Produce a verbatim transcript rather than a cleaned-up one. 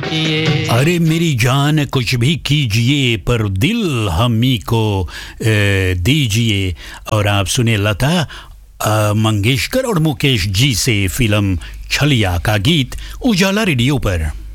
ये अरे मेरी जान कुछ भी कीजिए पर दिल हमी को ए, दीजिए। और आप सुने लता अ, मंगेशकर और मुकेश जी से फिल्म छलिया का गीत उजाला रेडियो पर।